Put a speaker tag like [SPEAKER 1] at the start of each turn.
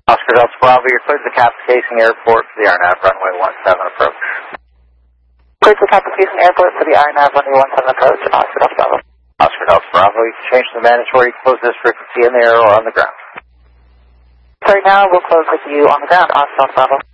[SPEAKER 1] Oscar Delta Bravo, you're cleared to Cap Casing Airport for the RNAV runway 17 approach.
[SPEAKER 2] Cleared to Cap Casing Airport for the RNAV runway 17 approach, Oscar Delta Bravo.
[SPEAKER 1] Oscar Delta Bravo, you can change the mandatory close this frequency in the air or on the ground.
[SPEAKER 2] Right now, we'll close with you on the ground, Oscar Delta Bravo.